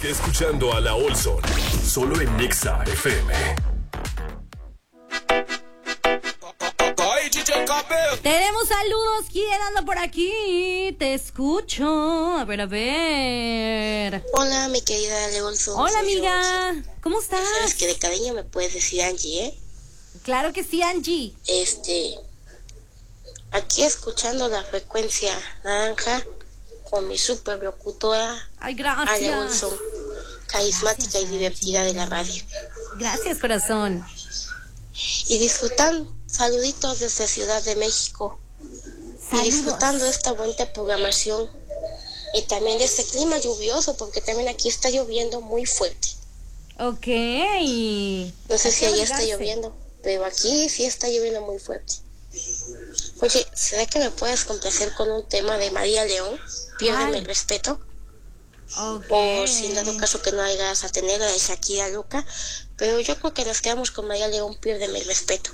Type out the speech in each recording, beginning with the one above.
Sigue escuchando a la Olson, solo en Nexa FM. Tenemos saludos. ¿Quién anda por aquí? Te escucho. A ver, a ver. Hola, mi querida Leolson. Hola, amiga. ¿Cómo estás? Sabes que de cariño me puedes decir Angie, ¿eh? Claro que sí, Angie. Aquí escuchando la frecuencia naranja con mi super locutora. Ay, gracias. Leolson, carismática Gracias, y divertida de la radio. Gracias, corazón. Y disfrutan saluditos desde Ciudad de México. Saludos. Y disfrutando esta bonita programación. Y también de este clima lluvioso, porque también aquí está lloviendo muy fuerte. Ok. No sé si allá está alegrarse. lloviendo, pero aquí sí está lloviendo muy fuerte. Oye, ¿será que me puedes complacer con un tema de María León? Piérdeme el respeto. Ok. O si en dado caso que no hayas a tener a Shakira loca, pero yo creo que nos quedamos con María León, Piérdeme el respeto.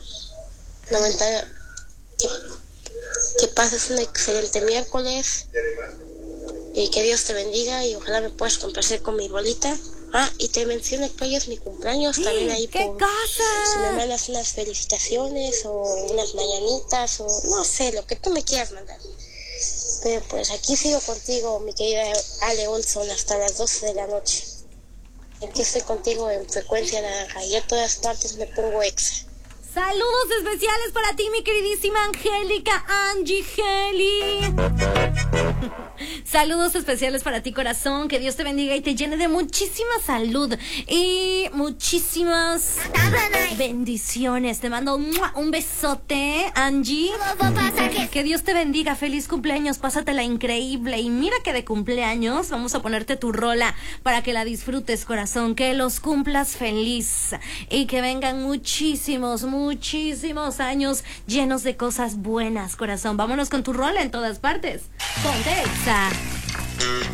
Que pases un excelente miércoles y que Dios te bendiga y ojalá me puedas complacer con mi bolita. Y te menciono que hoy es mi cumpleaños, también ahí ¡Qué por cosa! si me mandas unas felicitaciones o unas mañanitas o no sé, lo que tú me quieras mandar. Pero pues aquí sigo contigo, mi querida Ale Olson, hasta las 12 de la noche. Aquí estoy contigo en frecuencia naranja y a todas partes me pongo exa. Saludos especiales para ti, mi queridísima Angélica Angie Geli. Saludos especiales para ti, corazón. Que Dios te bendiga y te llene de muchísima salud y muchísimas bendiciones. Te mando un besote, Angie. Que Dios te bendiga. Feliz cumpleaños. Pásatela increíble. Y mira que de cumpleaños vamos a ponerte tu rola para que la disfrutes, corazón. Que los cumplas feliz y que vengan muchísimos años llenos de cosas buenas, corazón. Vámonos con tu rola en todas partes. Ponte Exa.